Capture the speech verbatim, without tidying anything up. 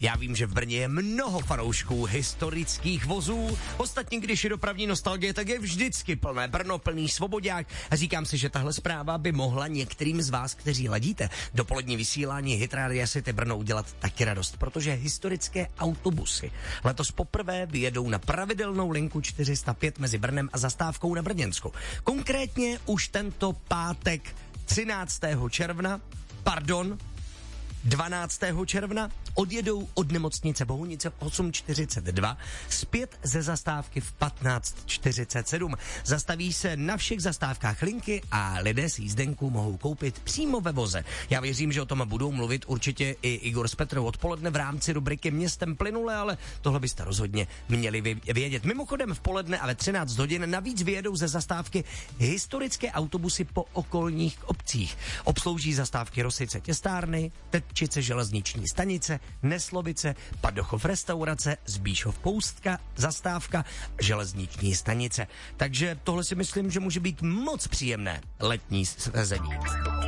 Já vím, že v Brně je mnoho fanoušků historických vozů. Ostatně, když je dopravní nostalgie, tak je vždycky plné Brno, plný Svobodák. A říkám si, že tahle zpráva by mohla některým z vás, kteří ladíte dopolední vysílání Hit Radia City Brno, udělat taky radost, protože historické autobusy letos poprvé vyjedou na pravidelnou linku čtyři sta pět mezi Brnem a zastávkou na Brněnsku. Konkrétně už tento pátek třináctého června, pardon, dvanáctého června odjedou od nemocnice Bohunice v osm čtyřicet dva zpět ze zastávky v patnáct čtyřicet sedm. Zastaví se na všech zastávkách linky a lidé si jízdenku mohou koupit přímo ve voze. Já věřím, že o tom budou mluvit určitě i Igor s Petrou odpoledne v rámci rubriky Městem plynule, ale tohle byste rozhodně měli vědět. Mimochodem v poledne a ve třináct hodin navíc vyjedou ze zastávky historické autobusy po okolních obcích. Obslouží zastávky Rosice Těstárny, Tetčice železniční stanice, Neslovice, Padochov restaurace, Zbíšov Poustka, zastávka, železniční stanice. Takže tohle si myslím, že může být moc příjemné letní sezení.